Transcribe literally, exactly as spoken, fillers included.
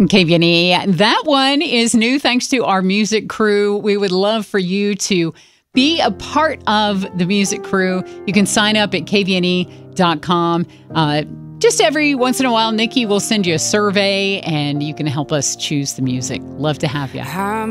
K V N E. That one is new thanks to our music crew. We would love for you to be a part of the music crew. You can sign up at k v n e dot com. Uh, just every once in a while, Nikki will send you a survey and you can help us choose the music. Love to have you.